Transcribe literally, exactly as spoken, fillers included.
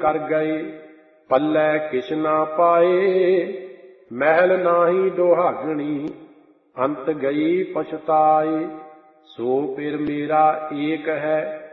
कर गए, पल्लै किछ ना पाए। महल नाही दुहागणी, अंत गई पछताए। सो पिर मेरा एक है,